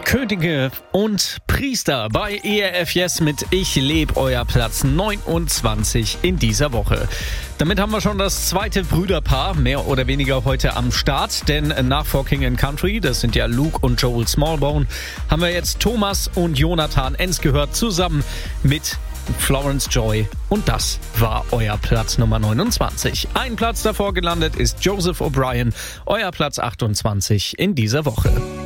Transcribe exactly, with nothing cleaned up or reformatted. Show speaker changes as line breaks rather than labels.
Könige und Priester bei E R F Yes mit Ich leb, euer Platz neunundzwanzig in dieser Woche. Damit haben wir schon das zweite Brüderpaar mehr oder weniger heute am Start, denn nach For King and Country, das sind ja Luke und Joel Smallbone, haben wir jetzt Thomas und Jonathan Ens gehört, zusammen mit Florence Joy, und das war euer Platz Nummer neunundzwanzig. Ein Platz davor gelandet ist Joseph O'Brien, euer Platz achtundzwanzig in dieser Woche.